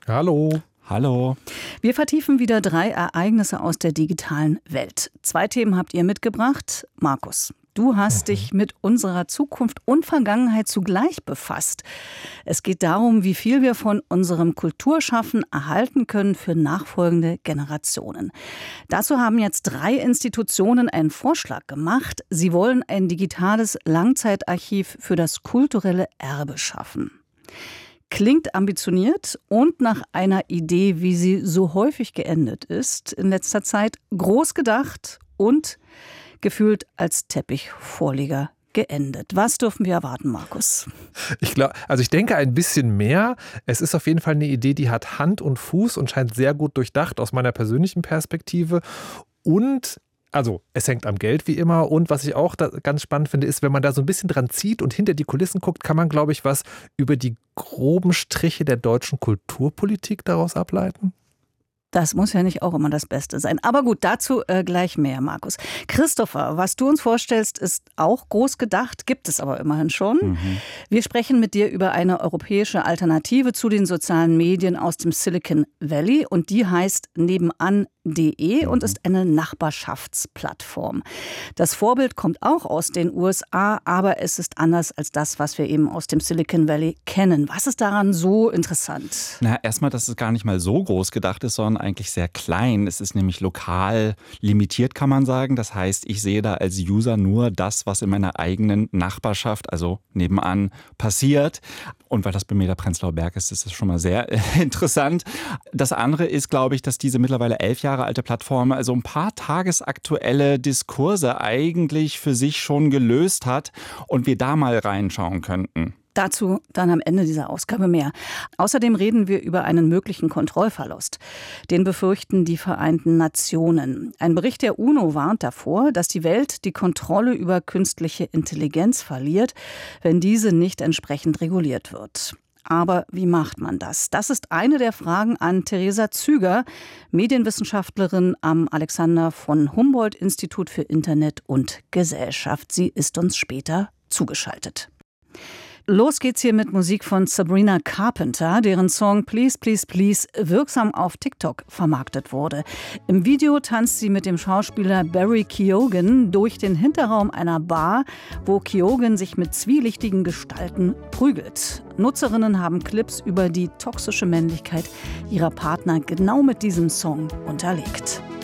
Hallo. Hallo. Wir vertiefen wieder 3 Ereignisse aus der digitalen Welt. 2 Themen habt ihr mitgebracht. Markus, du hast dich mit unserer Zukunft und Vergangenheit zugleich befasst. Es geht darum, wie viel wir von unserem Kulturschaffen erhalten können für nachfolgende Generationen. Dazu haben jetzt 3 Institutionen einen Vorschlag gemacht. Sie wollen ein digitales Langzeitarchiv für das kulturelle Erbe schaffen. Klingt ambitioniert und nach einer Idee, wie sie so häufig geendet ist in letzter Zeit, groß gedacht und gefühlt als Teppichvorleger geendet. Was dürfen wir erwarten, Markus? Ich denke ein bisschen mehr. Es ist auf jeden Fall eine Idee, die hat Hand und Fuß und scheint sehr gut durchdacht aus meiner persönlichen Perspektive. Und es hängt am Geld wie immer. Und was ich auch ganz spannend finde, ist, wenn man da so ein bisschen dran zieht und hinter die Kulissen guckt, kann man, glaube ich, was über die groben Striche der deutschen Kulturpolitik daraus ableiten. Das muss ja nicht auch immer das Beste sein. Aber gut, dazu gleich mehr, Markus. Christopher, was du uns vorstellst, ist auch groß gedacht, gibt es aber immerhin schon. Wir sprechen mit dir über eine europäische Alternative zu den sozialen Medien aus dem Silicon Valley. Und die heißt nebenan.de und ist eine Nachbarschaftsplattform. Das Vorbild kommt auch aus den USA, aber es ist anders als das, was wir eben aus dem Silicon Valley kennen. Was ist daran so interessant? Na, erstmal, dass es gar nicht mal so groß gedacht ist, sondern eigentlich sehr klein. Es ist nämlich lokal limitiert, kann man sagen. Das heißt, ich sehe da als User nur das, was in meiner eigenen Nachbarschaft, also nebenan, passiert. Und weil das bei mir der Prenzlauer Berg ist, ist das schon mal sehr interessant. Das andere ist, glaube ich, dass diese mittlerweile 11 Jahre alte Plattform also ein paar tagesaktuelle Diskurse eigentlich für sich schon gelöst hat und wir da mal reinschauen könnten. Dazu dann am Ende dieser Ausgabe mehr. Außerdem reden wir über einen möglichen Kontrollverlust. Den befürchten die Vereinten Nationen. Ein Bericht der UNO warnt davor, dass die Welt die Kontrolle über künstliche Intelligenz verliert, wenn diese nicht entsprechend reguliert wird. Aber wie macht man das? Das ist eine der Fragen an Theresa Züger, Medienwissenschaftlerin am Alexander von Humboldt-Institut für Internet und Gesellschaft. Sie ist uns später zugeschaltet. Los geht's hier mit Musik von Sabrina Carpenter, deren Song Please, Please, Please wirksam auf TikTok vermarktet wurde. Im Video tanzt sie mit dem Schauspieler Barry Keoghan durch den Hinterraum einer Bar, wo Keoghan sich mit zwielichtigen Gestalten prügelt. Nutzerinnen haben Clips über die toxische Männlichkeit ihrer Partner genau mit diesem Song unterlegt.